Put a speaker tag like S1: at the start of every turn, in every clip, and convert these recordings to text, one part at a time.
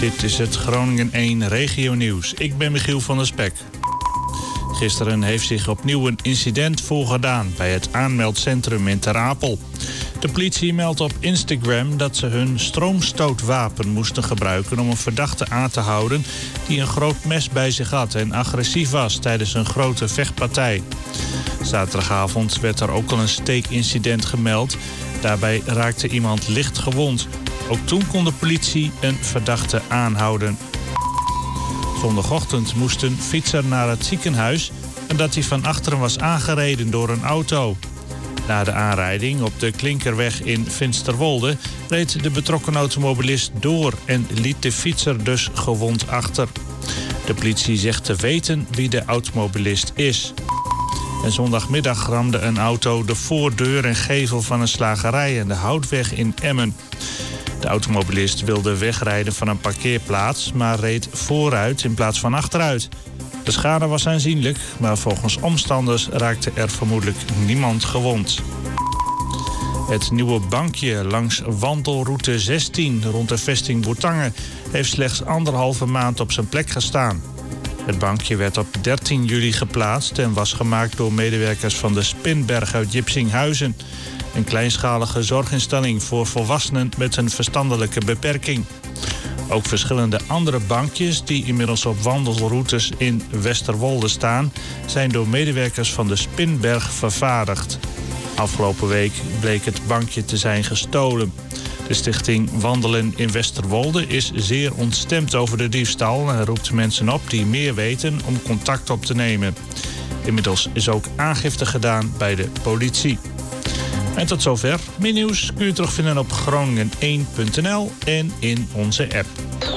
S1: Dit is het Groningen 1 Regionieuws. Ik ben Michiel van der Spek. Gisteren heeft zich opnieuw een incident voorgedaan bij het aanmeldcentrum in Ter Apel. De politie meldt op Instagram dat ze hun stroomstootwapen moesten gebruiken om een verdachte aan te houden die een groot mes bij zich had en agressief was tijdens een grote vechtpartij. Zaterdagavond werd er ook al een steekincident gemeld. Daarbij raakte iemand licht gewond. Ook toen kon de politie een verdachte aanhouden. Zondagochtend moest een fietser naar het ziekenhuis nadat hij van achteren was aangereden door een auto. Na de aanrijding op de Klinkerweg in Finsterwolde reed de betrokken automobilist door en liet de fietser dus gewond achter. De politie zegt te weten wie de automobilist is. En zondagmiddag ramde een auto de voordeur en gevel van een slagerij aan de Houtweg in Emmen. De automobilist wilde wegrijden van een parkeerplaats, maar reed vooruit in plaats van achteruit. De schade was aanzienlijk, maar volgens omstanders raakte er vermoedelijk niemand gewond. Het nieuwe bankje langs wandelroute 16 rond de vesting Bourtangen heeft slechts 1,5 maand op zijn plek gestaan. Het bankje werd op 13 juli geplaatst en was gemaakt door medewerkers van de Spinberg uit Jipsinghuizen. Een kleinschalige zorginstelling voor volwassenen met een verstandelijke beperking. Ook verschillende andere bankjes die inmiddels op wandelroutes in Westerwolde staan, zijn door medewerkers van de Spinberg vervaardigd. Afgelopen week bleek het bankje te zijn gestolen. De stichting Wandelen in Westerwolde is zeer ontstemd over de diefstal en roept mensen op die meer weten om contact op te nemen. Inmiddels is ook aangifte gedaan bij de politie. En tot zover. Meer nieuws kun je terugvinden op groningen1.nl en in onze app.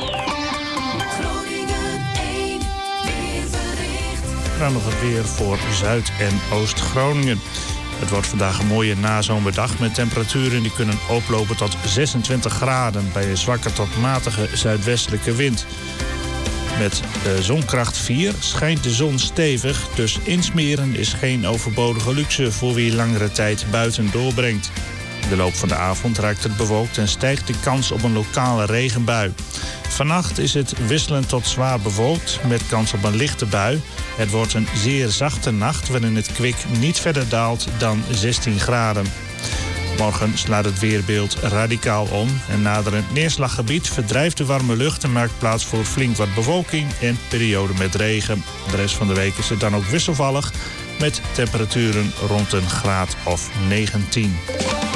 S1: Dan nog het weer voor Zuid- en Oost-Groningen. Het wordt vandaag een mooie nazomerdag met temperaturen die kunnen oplopen tot 26 graden bij een zwakke tot matige zuidwestelijke wind. Met zonkracht 4 schijnt de zon stevig, dus insmeren is geen overbodige luxe voor wie langere tijd buiten doorbrengt. In de loop van de avond raakt het bewolkt en stijgt de kans op een lokale regenbui. Vannacht is het wisselend tot zwaar bewolkt met kans op een lichte bui. Het wordt een zeer zachte nacht waarin het kwik niet verder daalt dan 16 graden. Morgen slaat het weerbeeld radicaal om en naderend neerslaggebied verdrijft de warme lucht en maakt plaats voor flink wat bewolking en perioden met regen. De rest van de week is het dan ook wisselvallig met temperaturen rond een graad of 19.